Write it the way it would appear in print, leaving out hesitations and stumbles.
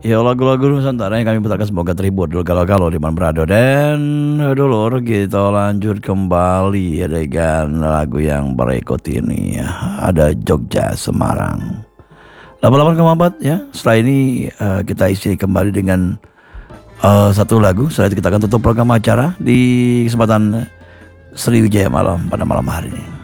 Ya lagu-lagu Nusantara yang kami putarkan semoga terhibur dulu kalau di mana berada. Dan dulur kita lanjut kembali ya dengan lagu yang berikut ini ya. Ada Jogja Semarang 88,4 ya. Setelah ini kita isi kembali dengan satu lagu. Setelah itu kita akan tutup program acara di kesempatan Sriwijaya Malam pada malam hari ini.